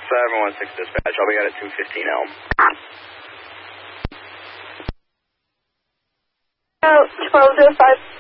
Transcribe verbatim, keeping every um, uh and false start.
seven one six dispatch, I'll be out at two fifteen Elm. Oh, twelve oh five.